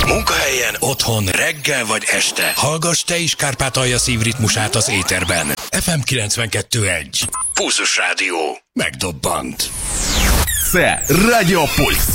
Munkahelyen, otthon, reggel vagy este. Hallgass te is Kárpátalja szívritmusát az éterben. FM 92.1. Pulzus Rádió. Megdobbant. Це Радіопульс.